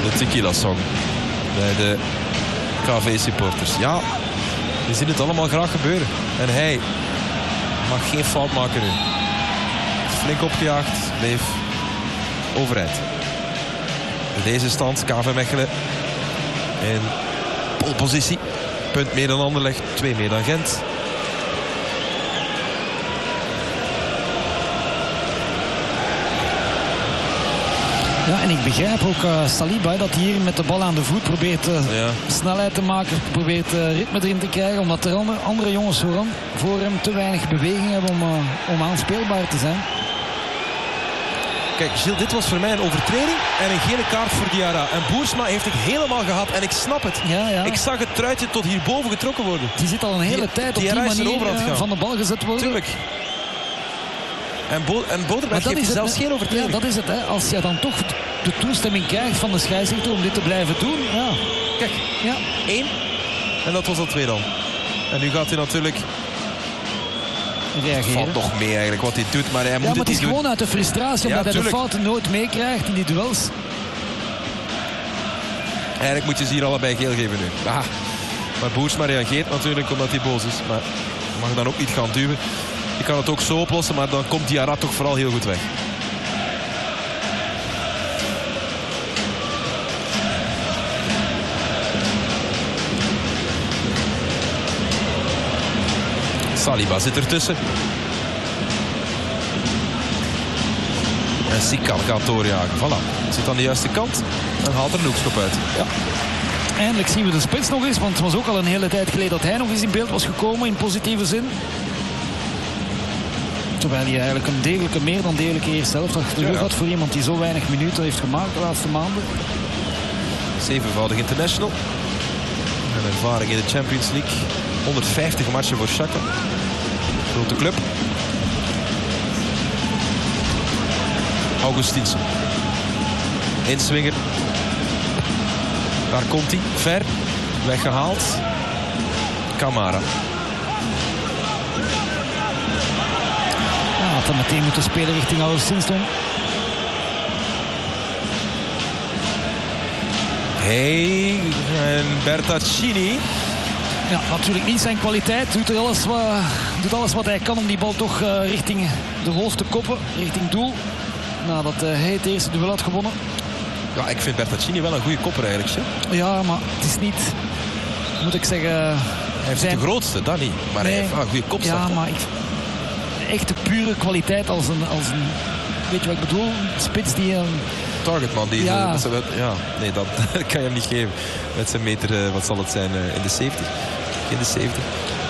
de Tequila Song bij de KV-supporters. Ja, we zien het allemaal graag gebeuren. En hij mag geen fout maken nu. Flink opgejaagd, bleef overeind. In deze stand KV Mechelen in polepositie. Punt meer dan Anderlecht, 2 meer dan Gent. Ja, en ik begrijp ook Saliba dat hij hier met de bal aan de voet probeert snelheid te maken, probeert ritme erin te krijgen, omdat er andere jongens voor hem te weinig beweging hebben om aanspeelbaar te zijn. Kijk, Gilles, dit was voor mij een overtreding en een gele kaart voor Diarra. En Boersma heeft het helemaal gehad en ik snap het. Ja. Ik zag het truitje tot hierboven getrokken worden. Die zit al een hele tijd op die manier van de bal gezet worden. Tuurlijk. En Boderberg heeft zelfs geen overtreding. Ja, dat is het. Hè. Als je dan toch de toestemming krijgt van de scheidsrechter om dit te blijven doen. Ja. Kijk, 1. En dat was al 2 dan. En nu gaat hij natuurlijk... reageren. Valt nog mee eigenlijk wat hij doet, maar hij moet het is gewoon uit de frustratie omdat hij de fouten nooit meekrijgt in die duels. Eigenlijk moet je ze hier allebei geel geven nu. Maar Boersma reageert natuurlijk omdat hij boos is. Maar mag dan ook niet gaan duwen. Je kan het ook zo oplossen, maar dan komt Diarra toch vooral heel goed weg. Saliba zit ertussen. En Sikkan gaat doorjagen. Voilà. Zit aan de juiste kant en haalt er een hoekschop uit. Ja. Eindelijk zien we de spits nog eens, want het was ook al een hele tijd geleden dat hij nog eens in beeld was gekomen in positieve zin. Terwijl hij eigenlijk een degelijke, meer dan degelijke eerste helft achter de rug had voor iemand die zo weinig minuten heeft gemaakt de laatste maanden. 7-voudig international. En ervaring in de Champions League. 150 matchen voor Shakhtar. Grote club. Augustinsson. Inswinger. Daar komt hij. Ver. Weggehaald. Camara. Had dan meteen moeten spelen richting Augustinsson. En Bertaccini. Ja, natuurlijk niet zijn kwaliteit. Doet alles wat hij kan om die bal toch richting de hoofd te koppen. Richting doel. Nadat hij het eerste duel had gewonnen. Ja, ik vind Bertaccini wel een goede kopper eigenlijk. Hè? Ja, maar het is niet... Moet ik zeggen... Hij heeft de grootste, dat niet. Maar hij heeft wel een goede kopstaf. Ja, maar... Echte pure kwaliteit als een... Weet je wat ik bedoel? Een spits die... Targetman die... Nee, dat kan je hem niet geven. Met zijn meter, wat zal het zijn, in de 70. In de 70.